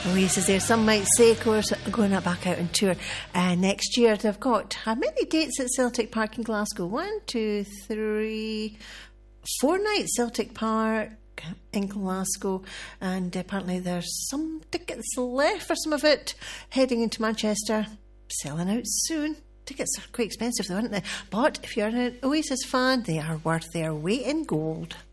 Oasis there. Some might say, of course, going back out on tour next year. They've got how many dates at Celtic Park in Glasgow? 1, 2, 3, 4 nights Celtic Park in Glasgow, and apparently there's some tickets left for some of it heading into Manchester, selling out soon. Tickets are quite expensive though, aren't they? But if you're an Oasis fan, they are worth their weight in gold.